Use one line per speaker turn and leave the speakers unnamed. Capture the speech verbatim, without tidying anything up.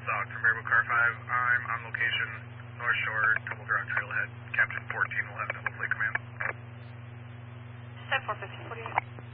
Dog from Bareboat Car five. I'm on location, North Shore, Tumble Rock Trailhead. Captain fourteen will have double flight command.
ten four fifteen, forty-eight.